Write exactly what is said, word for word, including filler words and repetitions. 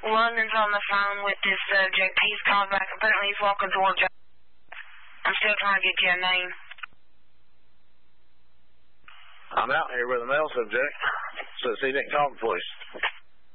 London's on the phone with this subject. He's called back. Apparently he's walking towards you. I'm still trying to get you a name. I'm out here with a male subject. Says he didn't call the police.